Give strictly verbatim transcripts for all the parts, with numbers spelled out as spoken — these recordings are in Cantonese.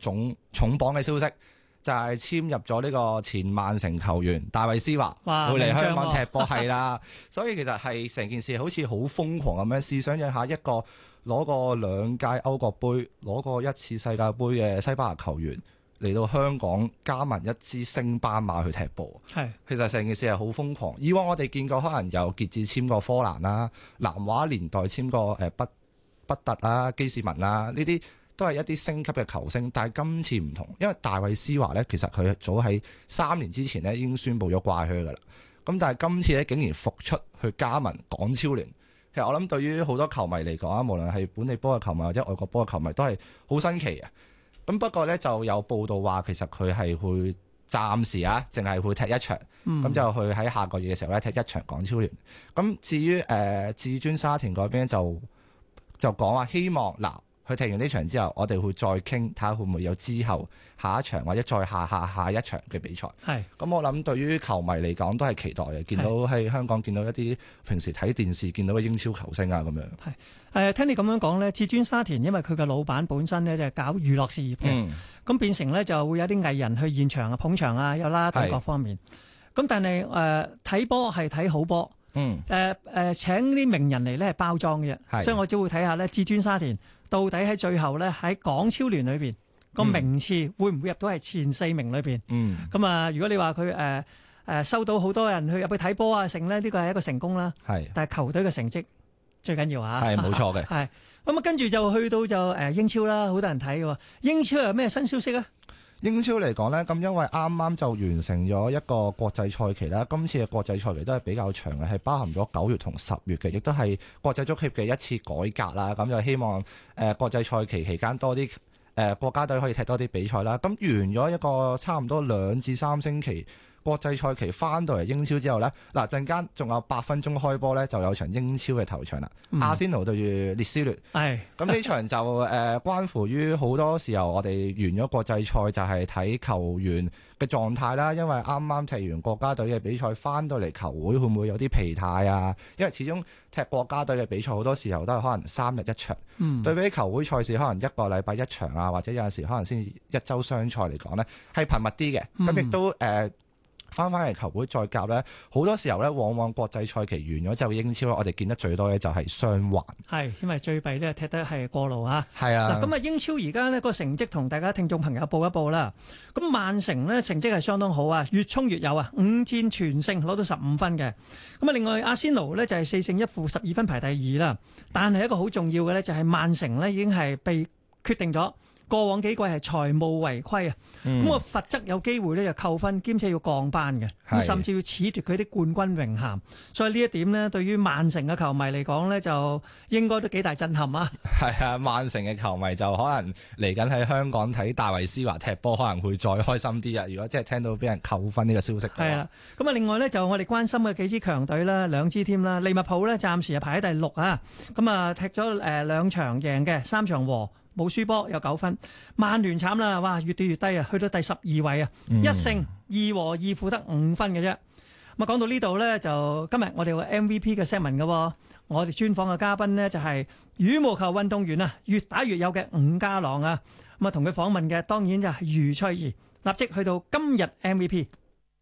總重磅嘅消息，就係簽入咗呢個前曼城球員大衛斯華會嚟香港踢波，係啦。所以其實係成件事好似好瘋狂咁樣。試想像下一個攞過兩屆歐國杯、攞過一次世界盃嘅西班牙球員嚟到香港加盟一支升班馬去踢波，係其實成件事係好瘋狂。以往我哋見過可能有傑志簽過科蘭啦，南華年代簽過誒畢畢特啊、基士文啊，呢啲都係一啲升級嘅球星，但係今次唔同，因為大衛斯華咧，其實佢早喺三年之前咧已經宣布咗掛靴噶啦。咁但係今次咧竟然復出去加盟港超聯，其實我諗對於好多球迷嚟講啊，無論係本地波嘅球迷或者外國波嘅球迷都係好新奇嘅。咁不過咧就有報道話，其實佢係會暫時啊，淨係會踢一場，咁、嗯、就去喺下個月嘅時候咧踢一場港超聯。咁至於誒、呃、至尊沙田嗰邊就就講話希望嗱。佢踢完呢場之後，我哋會再傾，睇下會唔會有之後下一場或者再下下下一場嘅比賽。係咁，我諗對於球迷嚟講都係期待嘅，見到喺香港見到一啲平時睇電視見到嘅英超球星啊咁樣。係誒，聽你咁樣講咧，至尊沙田因為佢嘅老闆本身咧就係搞娛樂事業嘅，咁、嗯、變成咧就會有啲藝人去現場啊捧場啊，有啦等各方面。咁但係誒睇波係睇好波，嗯誒誒、呃、請啲名人嚟咧係包裝嘅啫，所以我只會睇下咧至尊沙田。到底喺最後咧喺港超聯裏邊個名次會唔會入到係前四名裏邊？嗯，咁啊，如果你話佢誒誒收到好多人去入去睇波啊，成咧呢個係一個成功啦。係，但係球隊嘅成績最緊要啊。係冇錯嘅。係咁啊，跟住就去到就誒英超啦，好多人睇嘅。英超有咩新消息啊？英超嚟講呢，咁因為啱啱就完成咗一個國際賽期啦，今次嘅國際賽期都係比較長嘅，係包含咗九月同十月嘅，亦都係國際足協嘅一次改革啦。咁就希望誒國際賽期期間多啲誒國家隊可以踢多啲比賽啦。咁完咗一個差唔多兩至三星期國際賽期翻到嚟英超之後呢，嗱陣間仲有八分鐘開波呢，就有場英超嘅頭場啦。嗯、阿仙奴對住列斯聯，係咁呢場就誒、呃、關乎於好多時候我哋完咗國際賽就係睇球員嘅狀態啦。因為啱啱踢完國家隊嘅比賽翻到嚟球會會唔會有啲疲態啊？因為始終踢國家隊嘅比賽好多時候都係可能三日一場，嗯、對比球會賽事可能一個禮拜一場啊，或者有陣時可能先一周雙賽嚟講呢，係頻密啲嘅。咁亦、嗯、都誒。呃翻翻嚟球會再夾咧，好多時候咧，往往國際賽期完咗之後英超我哋見得最多嘅就係傷患。係，因為最弊咧踢得係過路嚇。係啊。嗱，咁啊英超而家呢個成績同大家聽眾朋友報一報啦。咁曼城呢成績係相當好啊，越衝越有啊，五戰全勝攞到十五分嘅。咁啊另外阿仙奴呢就係四勝一負十二分排第二啦。但係一個好重要嘅呢就係曼城呢已經係被決定咗。過往幾季係財務違規啊，咁個、嗯、罰則有機會咧就扣分，兼且要降班嘅，咁甚至要褫奪佢啲冠軍榮銜。所以呢一點呢，對於曼城嘅球迷嚟講呢，就應該都幾大震撼啊！係啊，曼城嘅球迷就可能嚟緊喺香港睇大衛斯華踢波，可能會再開心啲啊！如果即係聽到俾人扣分呢個消息嘅話，係啦。咁啊，另外呢，就我哋關心嘅幾支強隊啦，兩支添啦，利物浦呢，暫時係排喺第六啊，咁啊踢咗誒兩場贏嘅，三場和。冇輸波有九分，曼聯慘啦，哇越跌越低啊，去到第十二位啊，嗯、一勝二和二負得五分嘅啫。咁啊講到呢度呢，就今日我哋有個 M V P 嘅 segment 嘅，我哋專訪嘅嘉賓呢，就係羽毛球運動員啊，越打越有嘅伍家朗啊。咁啊同佢訪問嘅當然就係余翠怡，立即去到今日 M V P。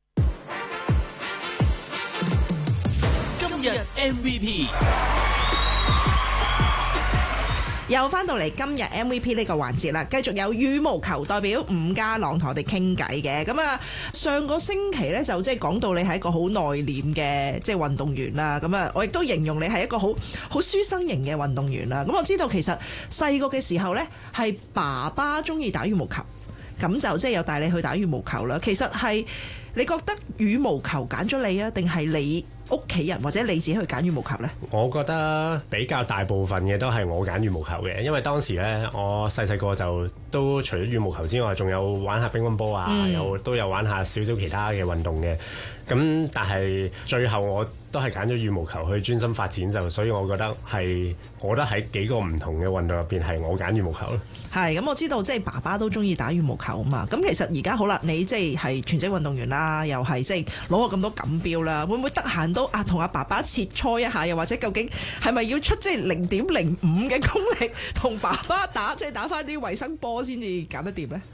今日 M V P。 又翻到嚟今日 M V P 呢個環節啦，繼續有羽毛球代表伍家朗同我哋傾偈嘅。咁啊，上個星期咧就即係講到你係一個好內斂嘅即係運動員啦。咁啊，我亦都形容你係一個好好書生型嘅運動員啦。咁我知道其實細個嘅時候咧係爸爸中意打羽毛球，咁就即係有帶你去打羽毛球啦。其實係你覺得羽毛球揀咗你啊，定係你屋企人或者你自己去揀羽毛球呢？ 我覺得比較大部分嘅都係我揀羽毛球嘅，因為當時呢，我細細個就都除咗羽毛球之外，仲有玩下乒乓波啊，嗯、有都有玩下少少其他嘅運動嘅。咁但係最後我都係揀咗羽毛球去專心發展，就所以我覺得係，我覺得喺幾個唔同嘅運動入邊係我揀羽毛球咯。 係咁，我知道即係爸爸都中意打羽毛球啊嘛。咁其實而家好啦，你即係係全職運動員啦，又係即係攞過咁多錦標啦，會唔會得閒都啊同阿爸爸切磋一下？又或者究竟係咪要出即係零點零五嘅功力同爸爸打，即係打翻啲衛生波先至揀得掂呢？